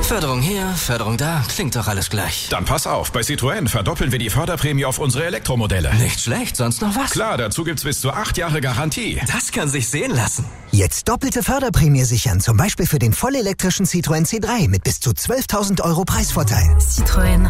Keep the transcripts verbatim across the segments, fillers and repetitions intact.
Förderung hier, Förderung da, klingt doch alles gleich. Dann pass auf, bei Citroën verdoppeln wir die Förderprämie auf unsere Elektromodelle. Nicht schlecht, sonst noch was? Klar, dazu gibt's bis zu acht Jahre Garantie. Das kann sich sehen lassen. Jetzt doppelte Förderprämie sichern, zum Beispiel für den vollelektrischen Citroën C drei mit bis zu zwölftausend Euro Preisvorteil. Citroën.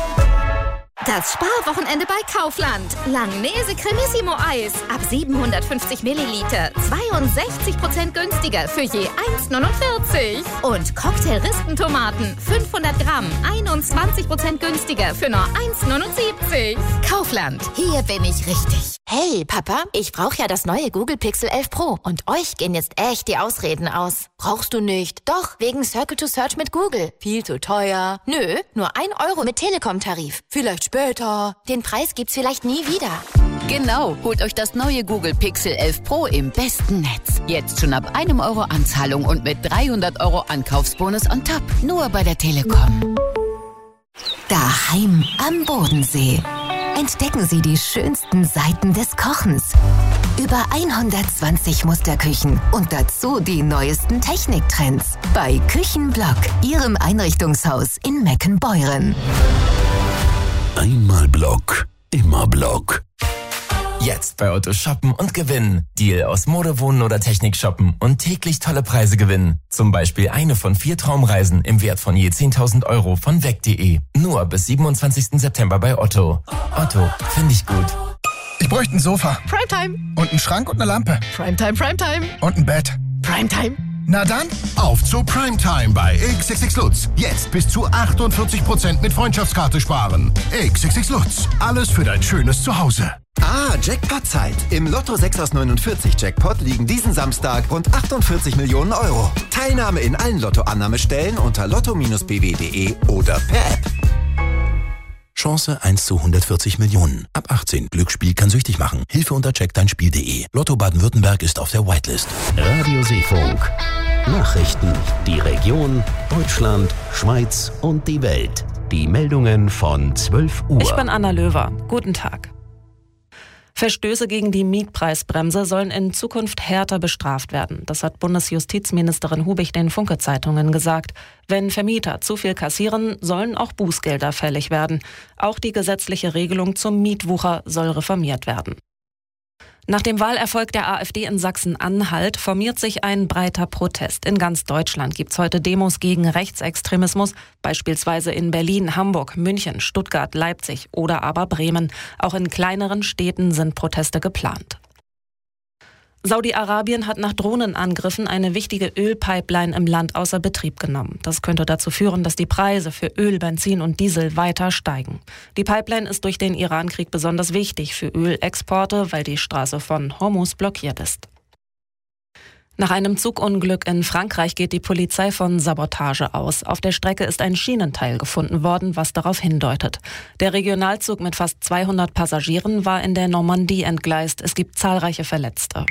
Das Sparwochenende bei Kaufland. Langnese Cremissimo Eis. Ab siebenhundertfünfzig Milliliter. zweiundsechzig Prozent günstiger für je eins neunundvierzig. Und Cocktail-Rispentomaten. fünfhundert Gramm. einundzwanzig Prozent günstiger für nur eins neunundsiebzig. Kaufland. Hier bin ich richtig. Hey, Papa, ich brauche ja das neue Google Pixel elf Pro. Und euch gehen jetzt echt die Ausreden aus. Brauchst du nicht? Doch, wegen Circle to Search mit Google. Viel zu teuer. Nö, nur ein Euro mit Telekom-Tarif. Vielleicht später. Den Preis gibt's vielleicht nie wieder. Genau, holt euch das neue Google Pixel elf Pro im besten Netz. Jetzt schon ab einem Euro Anzahlung und mit dreihundert Euro Ankaufsbonus on top. Nur bei der Telekom. Daheim am Bodensee. Entdecken Sie die schönsten Seiten des Kochens. Über hundertzwanzig Musterküchen und dazu die neuesten Techniktrends. Bei Küchenblock, Ihrem Einrichtungshaus in Meckenbeuren. Einmal Block, immer Block. Jetzt bei Otto shoppen und gewinnen. Deal aus Mode, Wohnen oder Technik shoppen und täglich tolle Preise gewinnen. Zum Beispiel eine von vier Traumreisen im Wert von je zehntausend Euro von weg punkt de. Nur bis siebenundzwanzigsten September bei Otto. Otto, finde ich gut. Ich bräuchte ein Sofa. Primetime. Und einen Schrank und eine Lampe. Primetime, Primetime. Und ein Bett. Primetime. Na dann, auf zu Primetime bei X X X Lutz. Jetzt bis zu achtundvierzig Prozent mit Freundschaftskarte sparen. X X X Lutz. Alles für dein schönes Zuhause. Ah, Jackpot-Zeit. Im Lotto sechs aus neunundvierzig Jackpot liegen diesen Samstag rund achtundvierzig Millionen Euro. Teilnahme in allen Lottoannahmestellen unter lotto Bindestrich b w punkt de oder per App. Chance eins zu hundertvierzig Millionen. Ab achtzehn. Glücksspiel kann süchtig machen. Hilfe unter check dein Spiel punkt de. Lotto Baden-Württemberg ist auf der Whitelist. Radio Seefunk. Nachrichten. Die Region, Deutschland, Schweiz und die Welt. Die Meldungen von zwölf Uhr. Ich bin Anna Löwer. Guten Tag. Verstöße gegen die Mietpreisbremse sollen in Zukunft härter bestraft werden. Das hat Bundesjustizministerin Hubig den Funke-Zeitungen gesagt. Wenn Vermieter zu viel kassieren, sollen auch Bußgelder fällig werden. Auch die gesetzliche Regelung zum Mietwucher soll reformiert werden. Nach dem Wahlerfolg der AfD in Sachsen-Anhalt formiert sich ein breiter Protest. In ganz Deutschland gibt es heute Demos gegen Rechtsextremismus, beispielsweise in Berlin, Hamburg, München, Stuttgart, Leipzig oder aber Bremen. Auch in kleineren Städten sind Proteste geplant. Saudi-Arabien hat nach Drohnenangriffen eine wichtige Ölpipeline im Land außer Betrieb genommen. Das könnte dazu führen, dass die Preise für Öl, Benzin und Diesel weiter steigen. Die Pipeline ist durch den Iran-Krieg besonders wichtig für Ölexporte, weil die Straße von Hormuz blockiert ist. Nach einem Zugunglück in Frankreich geht die Polizei von Sabotage aus. Auf der Strecke ist ein Schienenteil gefunden worden, was darauf hindeutet. Der Regionalzug mit fast zweihundert Passagieren war in der Normandie entgleist. Es gibt zahlreiche Verletzte.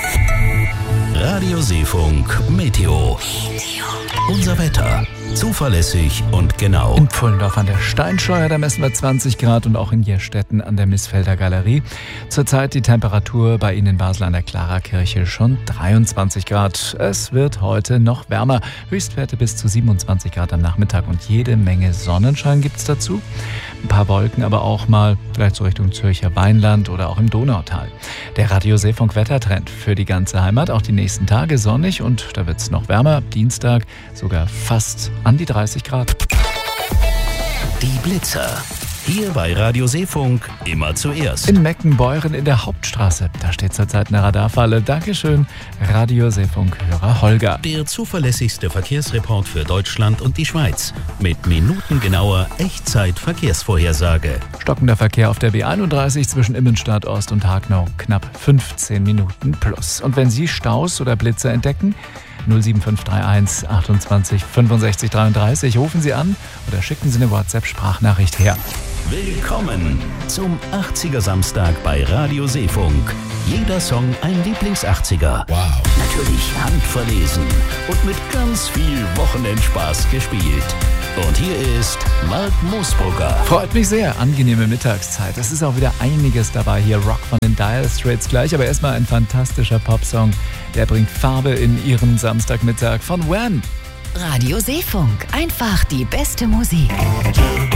Radio Seefunk Meteo. Unser Wetter. Zuverlässig und genau. In Pfullendorf an der Steinscheuer, da messen wir zwanzig Grad und auch in Jerstetten an der Missfelder Galerie. Zurzeit die Temperatur bei Ihnen in Basel an der Clara-Kirche schon dreiundzwanzig Grad. Es wird heute noch wärmer. Höchstwerte bis zu siebenundzwanzig Grad am Nachmittag und jede Menge Sonnenschein gibt's dazu. Ein paar Wolken aber auch mal, vielleicht so Richtung Zürcher Weinland oder auch im Donautal. Der Radio Seefunk Wettertrend für die ganze Heimat. Auch die nächsten Tage sonnig und da wird's noch wärmer. Dienstag sogar fast an die dreißig Grad. Die Blitzer. Hier bei Radio Seefunk immer zuerst. In Meckenbeuren in der Hauptstraße. Da steht zurzeit eine Radarfalle. Dankeschön, Radio Seefunk-Hörer Holger. Der zuverlässigste Verkehrsreport für Deutschland und die Schweiz. Mit minutengenauer Echtzeit-Verkehrsvorhersage. Stockender Verkehr auf der B einunddreißig zwischen Immenstadt Ost und Hagnau. Knapp fünfzehn Minuten plus. Und wenn Sie Staus oder Blitzer entdecken, null sieben fünf drei eins achtundzwanzig fünfundsechzig dreiunddreißig. Rufen Sie an oder schicken Sie eine WhatsApp-Sprachnachricht her. Willkommen zum achtziger Samstag bei Radio Seefunk. Jeder Song ein Lieblings-achtziger. Wow. Natürlich handverlesen und mit ganz viel Wochenendspaß gespielt. Und hier ist Mark Moosbrugger. Freut mich sehr. Angenehme Mittagszeit. Es ist auch wieder einiges dabei hier. Rock von den Dire Straits gleich. Aber erstmal ein fantastischer Popsong. Der bringt Farbe in Ihren Samstagmittag von Wham! Radio Seefunk. Einfach die beste Musik.